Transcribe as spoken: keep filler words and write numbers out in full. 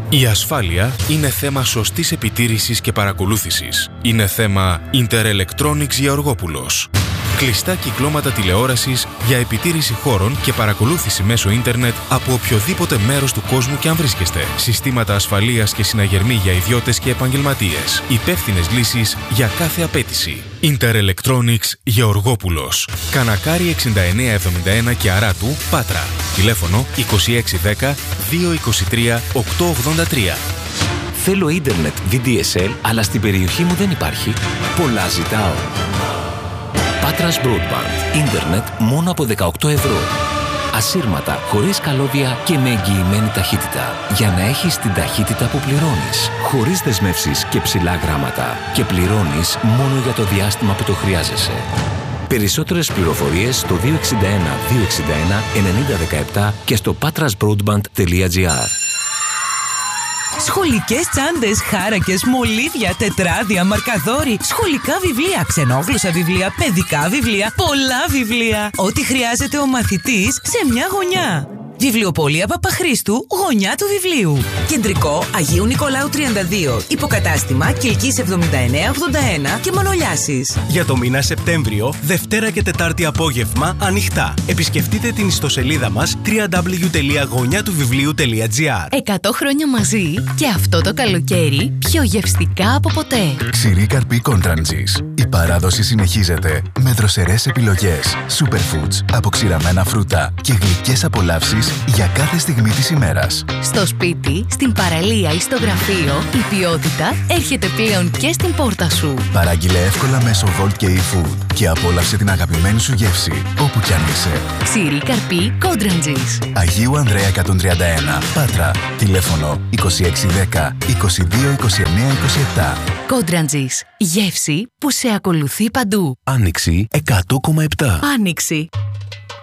Η ασφάλεια είναι θέμα σωστής επιτήρησης και παρακολούθησης. Είναι θέμα Inter Electronics Γεωργόπουλος. Κλειστά κυκλώματα τηλεόρασης για επιτήρηση χώρων και παρακολούθηση μέσω ίντερνετ από οποιοδήποτε μέρος του κόσμου και αν βρίσκεστε. Συστήματα ασφαλείας και συναγερμοί για ιδιώτες και επαγγελματίες. Υπεύθυνες λύσεις για κάθε απέτηση. Inter Electronics Γεωργόπουλος. Κανακάρι εξήντα εννέα εβδομήντα ένα και Αράτου, Πάτρα. Τηλέφωνο είκοσι έξι δέκα δύο είκοσι τρία οκτακόσια ογδόντα τρία. Θέλω ίντερνετ βι ντι ες ελ, αλλά στην περιοχή μου δεν υπάρχει. Πολλά ζητάω. Πάτρας Broadband. Ίντερνετ μόνο από δεκαοκτώ ευρώ. Ασύρματα, χωρίς καλώδια και με εγγυημένη ταχύτητα. Για να έχεις την ταχύτητα που πληρώνεις. Χωρίς δεσμεύσεις και ψηλά γράμματα. Και πληρώνεις μόνο για το διάστημα που το χρειάζεσαι. Περισσότερες πληροφορίες στο δύο έξι ένα δύο έξι ένα ενενήντα δεκαεπτά και στο patrasbroadband τελεία τζι άρ. Σχολικές τσάντες, χάρακες, μολύβια, τετράδια, μαρκαδόροι, σχολικά βιβλία, ξενόγλωσσα βιβλία, παιδικά βιβλία, πολλά βιβλία. Ό,τι χρειάζεται ο μαθητής σε μια γωνιά. Βιβλιοπωλεία Παπαχρήστου, γωνιά του βιβλίου. Κεντρικό Αγίου Νικολάου τριάντα δύο. Υποκατάστημα Κιλκής εβδομήντα εννέα ογδόντα ένα και Μανολιάσης. Για το μήνα Σεπτέμβριο, Δευτέρα και Τετάρτη απόγευμα ανοιχτά. Επισκεφτείτε την ιστοσελίδα μας double-u double-u double-u τελεία γωνιά του βιβλίου τελεία τζι άρ. εκατό χρόνια μαζί και αυτό το καλοκαίρι πιο γευστικά από ποτέ. Ξηρή καρπή Κόντραντζης. Η παράδοση συνεχίζεται με δροσερές επιλογές, superfoods, αποξηραμένα φρούτα και γλυκές απολαύσεις για κάθε στιγμή της ημέρας. Στο σπίτι, στην παραλία ή στο γραφείο, η ποιότητα έρχεται πλέον και στην πόρτα σου. Παράγγειλε εύκολα μέσω Volt και eFood και απόλαυσε την αγαπημένη σου γεύση όπου κι αν είσαι. Ξηρή καρπή Κόντραντζης. Αγίου Ανδρέα εκατόν τριάντα ένα, Πάτρα. Τηλέφωνο είκοσι έξι δέκα είκοσι δύο είκοσι εννέα είκοσι επτά. Κόντραντζης. Γεύση που σε ακολουθεί παντού. Άνοιξη εκατό κόμμα επτά. Άνοιξη.